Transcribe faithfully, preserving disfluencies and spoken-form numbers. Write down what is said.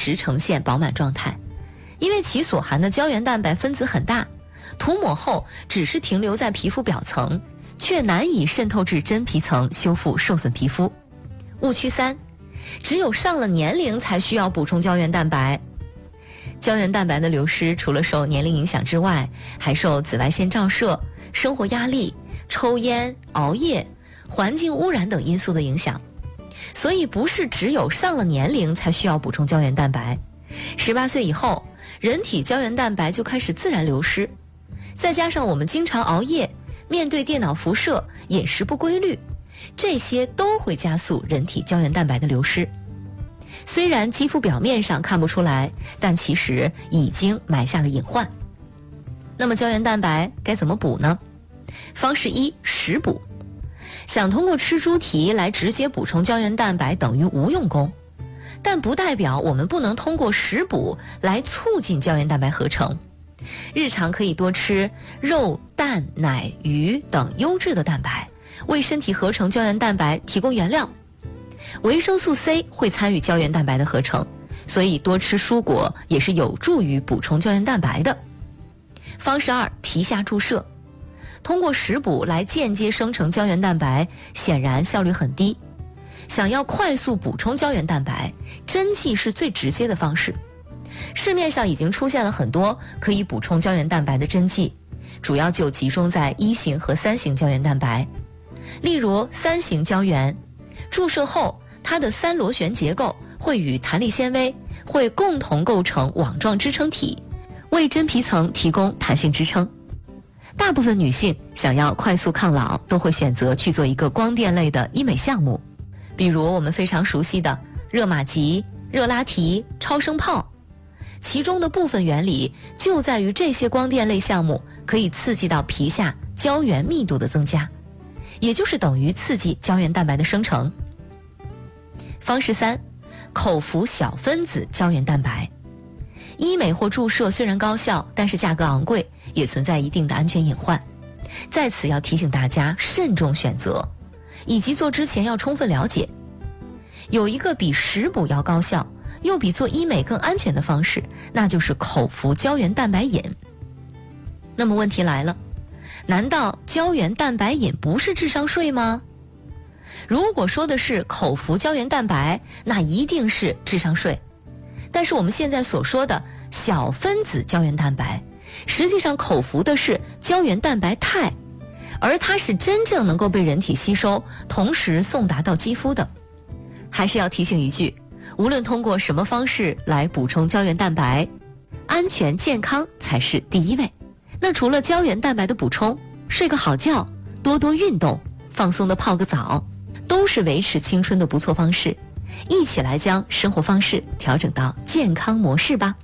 直呈现饱满状态，因为其所含的胶原蛋白分子很大，涂抹后只是停留在皮肤表层，却难以渗透至真皮层修复受损皮肤。误区三，只有上了年龄才需要补充胶原蛋白。胶原蛋白的流失除了受年龄影响之外，还受紫外线照射、生活压力、抽烟、熬夜、环境污染等因素的影响。所以不是只有上了年龄才需要补充胶原蛋白，十八岁以后，人体胶原蛋白就开始自然流失。再加上我们经常熬夜，面对电脑辐射，饮食不规律，这些都会加速人体胶原蛋白的流失。虽然肌肤表面上看不出来，但其实已经埋下了隐患。那么胶原蛋白该怎么补呢？方式一，食补。想通过吃猪蹄来直接补充胶原蛋白等于无用功，但不代表我们不能通过食补来促进胶原蛋白合成。日常可以多吃肉、蛋、奶、鱼等优质的蛋白，为身体合成胶原蛋白提供原料。维生素 C 会参与胶原蛋白的合成，所以多吃蔬果也是有助于补充胶原蛋白的。方式二，皮下注射。通过食补来间接生成胶原蛋白，显然效率很低。想要快速补充胶原蛋白，针剂是最直接的方式。市面上已经出现了很多可以补充胶原蛋白的针剂，主要就集中在一型和三型胶原蛋白。例如三型胶原，注射后它的三螺旋结构会与弹力纤维会共同构成网状支撑体，为真皮层提供弹性支撑。大部分女性想要快速抗老，都会选择去做一个光电类的医美项目，比如我们非常熟悉的热玛吉、热拉提、超声炮。其中的部分原理就在于这些光电类项目可以刺激到皮下胶原密度的增加，也就是等于刺激胶原蛋白的生成。方式三，口服小分子胶原蛋白。医美或注射虽然高效，但是价格昂贵，也存在一定的安全隐患。在此要提醒大家慎重选择，以及做之前要充分了解。有一个比食补要高效，又比做医美更安全的方式，那就是口服胶原蛋白饮。那么问题来了，难道胶原蛋白饮不是智商税吗？如果说的是口服胶原蛋白，那一定是智商税。但是我们现在所说的小分子胶原蛋白，实际上口服的是胶原蛋白肽，而它是真正能够被人体吸收，同时送达到肌肤的。还是要提醒一句，无论通过什么方式来补充胶原蛋白，安全健康才是第一位。那除了胶原蛋白的补充，睡个好觉，多多运动，放松的泡个澡，都是维持青春的不错方式。一起来将生活方式调整到健康模式吧。